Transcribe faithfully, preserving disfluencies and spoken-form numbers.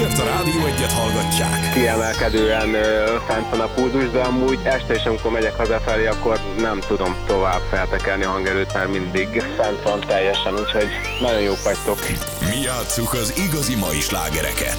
Azért a Rádió Egyet hallgatják. Kiemelkedően ö, fent van a pulzus, de amúgy este is, amikor megyek hazafelé, akkor nem tudom tovább feltekerni a hangerőt, mert mindig fent van teljesen, úgyhogy nagyon jók vagytok. Mi játsszuk az igazi mai slágereket.